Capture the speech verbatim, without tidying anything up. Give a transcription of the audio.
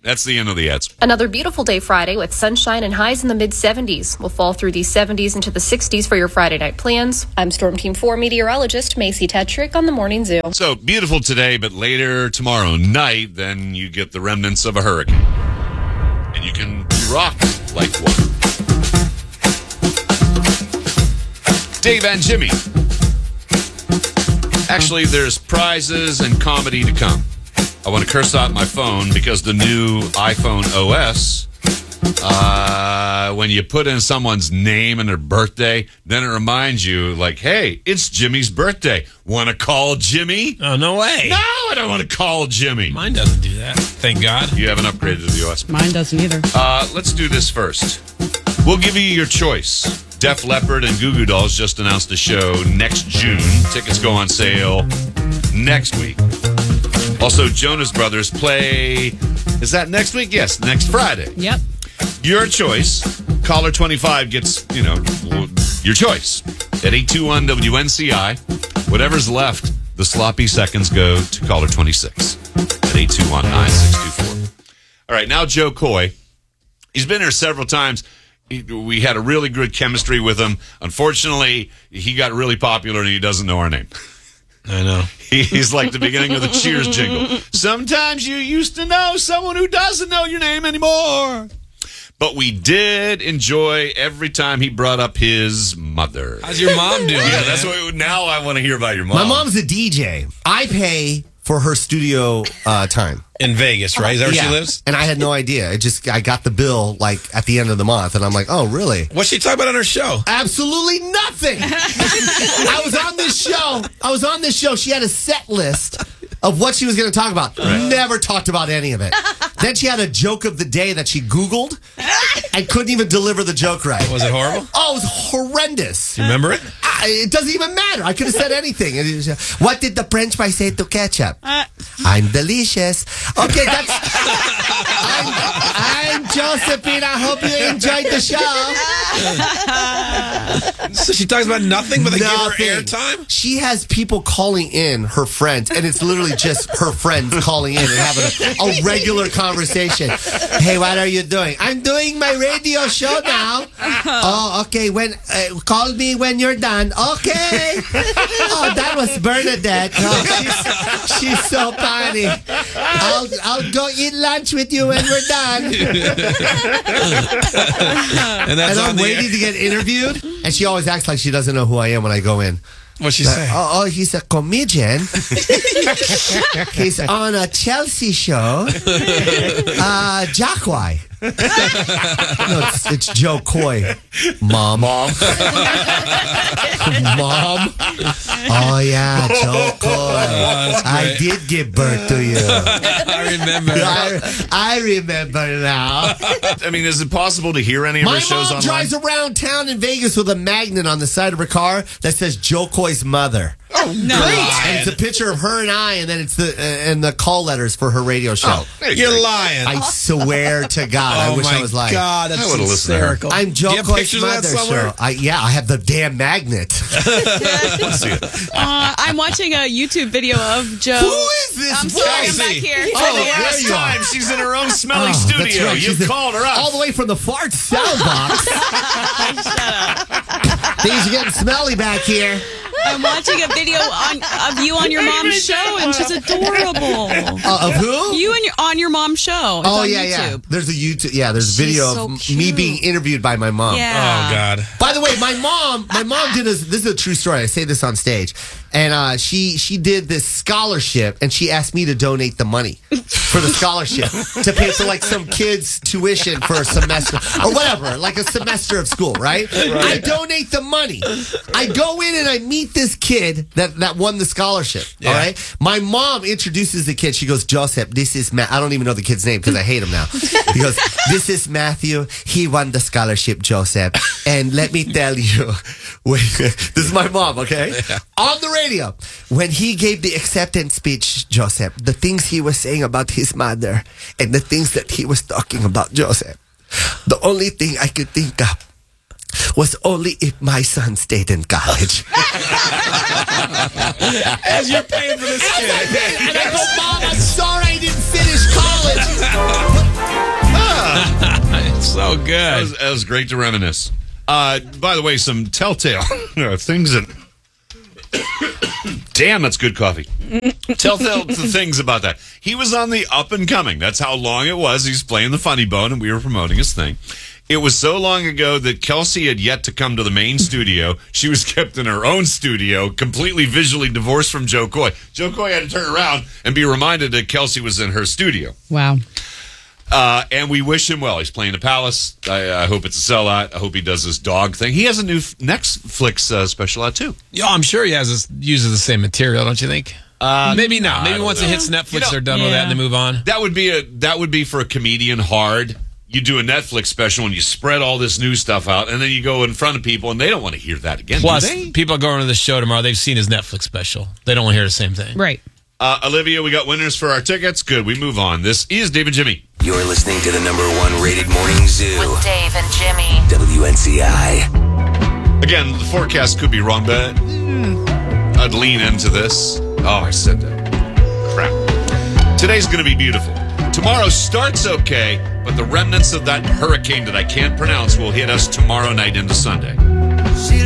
That's the end of the ads. Another beautiful day Friday with sunshine and highs in the mid seventies. We'll fall through the seventies into the sixties for your Friday night plans. I'm Storm Team four meteorologist Macy Tetrick on the Morning Zoo. So beautiful today, but later tomorrow night, then you get the remnants of a hurricane. And you can be rocked like one. Dave and Jimmy. Actually, there's prizes and comedy to come. I want to curse out my phone because the new iPhone O S, uh, when you put in someone's name and their birthday, then it reminds you, like, hey, it's Jimmy's birthday. Want to call Jimmy? Oh, no way. No, I don't want to call Jimmy. Mine doesn't do that. Thank God. You haven't upgraded to the O S. Mine doesn't either. Uh, let's do this first. We'll give you your choice. Def Leppard and Goo Goo Dolls just announced a show next June. Tickets go on sale next week. Also, Jonas Brothers play, is that next week? Yes, next Friday. Yep. Your choice. Caller twenty-five gets, you know, your choice. At eight two one W N C I, whatever's left, the sloppy seconds go to caller twenty-six at eight two one nine six two four. All right, now Joe Coy. He's been here several times. He, we had a really good chemistry with him. Unfortunately, he got really popular and he doesn't know our name. I know. He's like the beginning of the Cheers jingle. Sometimes you used to know someone who doesn't know your name anymore. But we did enjoy every time he brought up his mother. How's your mom doing? Yeah, that's what. Now I want to hear about your mom. My mom's a D J. I pay for her studio uh, time. In Vegas, right? Is that where yeah. she lives? And I had no idea. It just I got the bill like at the end of the month, and I'm like, oh, really? What's she talking about on her show? Absolutely nothing. I was on this show. I was on this show. She had a set list of what she was going to talk about. Right. Never talked about any of it. Then she had a joke of the day that she Googled and couldn't even deliver the joke right. Was it horrible? Oh, it was horrendous. You remember it? I, it doesn't even matter. I could have said anything. It was, uh, what did the French fry say to ketchup? Uh, I'm delicious. Okay, that's... I'm, I'm Josephine. I hope you enjoyed the show. So she talks about nothing, but they Nothing. give her airtime? She has people calling in, her friends, and it's literally just her friends calling in and having a, a regular conversation. Hey, what are you doing? I'm doing my radio show now. Oh, okay. When uh, call me when you're done. Okay. Oh, that was Bernadette. Oh, she's, she's so funny. I'll I'll go eat lunch with you when we're done. and that's and I'm on the waiting air. to get interviewed, and she always acts like she doesn't know who I am when I go in. What'd she Like, say? oh, oh, he's a comedian. He's on a Chelsea show. Uh, Jackwai. No, it's, it's Joe Coy. Mom. Mom. Mom. Oh, yeah, Joe Coy. Oh, I did give birth to you. I remember. I, I remember now. I mean, is it possible to hear any of My her shows mom online? drives around town in Vegas with a magnet on the side of her car that says Joe Coy's mother. Oh, no. Great. And it's a picture of her and I, and then it's the uh, and the call letters for her radio show. Oh, there you You're go. lying. I swear to God, oh I wish my I was lying. God, that's I would've listened to her. hysterical. I'm Joe Do you have Coy's pictures of that mother. somewhere? So I, yeah, I have the damn magnet. Let's see it. Uh, I'm watching a YouTube video of Joe. Who is this? I'm sorry, I'm back Chelsea. here. For Oh, the there last you are. time, she's in her own smelly Oh, that's studio. right. You She's the- called her up. all the way from the fart sound box. Things are getting smelly back here. I'm watching a video on of you on your mom's show, and she's adorable. Uh, of who? You and your on your mom's show. It's Oh on yeah, YouTube. yeah. There's a YouTube. Yeah, there's a She's video so of me cute. being interviewed by my mom. Yeah. Oh, God. By the way, my mom, my mom did this. This is a true story. I say this on stage, and uh, she she did this scholarship, and she asked me to donate the money for the scholarship to pay for like some kid's tuition for a semester or whatever, like a semester of school, right? I donate the money. I go in and I meet this kid that that won the scholarship. Yeah. All right. My mom introduces the kid. She goes, Joseph, this is Ma-. I don't even know the kid's name because I hate him now. He goes, this is Matthew. He won the scholarship, Joseph. And let me tell you, when, this is my mom, okay? Yeah. On the radio, when he gave the acceptance speech, Joseph, the things he was saying about his mother and the things that he was talking about, Joseph, the only thing I could think of was only if my son stayed in college. As you're paying for this kid. And I go, Mom, I'm sorry I didn't finish college. So That good. was, that was great to reminisce. Uh, by the way, some telltale things that. Damn, that's good coffee. Telltale things about that. He was on the up and coming. That's how long it was. He's playing the funny bone, and we were promoting his thing. It was so long ago that Kelsey had yet to come to the main studio. She was kept in her own studio, completely visually divorced from Joe Coy. Joe Coy had to turn around and be reminded that Kelsey was in her studio. Wow. Uh, and we wish him well. He's playing the Palace. I, I hope it's a sellout. I hope he does his dog thing. He has a new f- Netflix uh, special out, too. Yeah, I'm sure he has this, uses the same material, don't you think? Uh, Maybe not. I Maybe don't once know. it hits Netflix, You know, they're done with that and they move on. That would be a that would be for a comedian hard. You do a Netflix special and you spread all this new stuff out, and then you go in front of people and they don't want to hear that again. Plus, do they? people are going to the show tomorrow. They've seen his Netflix special. They don't want to hear the same thing. Right. Uh, Olivia, we got winners for our tickets. Good. We move on. This is Dave and Jimmy. You're listening to the number one rated morning zoo. With Dave and Jimmy. W N C I. Again, the forecast could be wrong, but mm, I'd lean into this. Oh, I said that. Crap. Today's going to be beautiful. Tomorrow starts okay, but the remnants of that hurricane that I can't pronounce will hit us tomorrow night into Sunday.